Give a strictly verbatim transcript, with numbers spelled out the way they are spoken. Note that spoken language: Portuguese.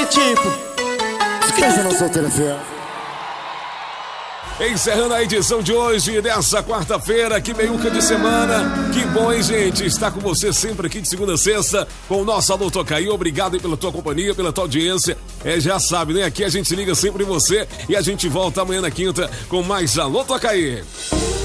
tipo. Esqueça não solteira fiel. Encerrando a edição de hoje, dessa quarta-feira, que meiuca de semana. Que bom, hein, gente? Estar com você sempre aqui de segunda a sexta, com o nosso Alô Tocaí. Obrigado aí pela tua companhia, pela tua audiência. É, já sabe, né? Aqui a gente liga sempre em você e a gente volta amanhã na quinta com mais Alô Tocaí.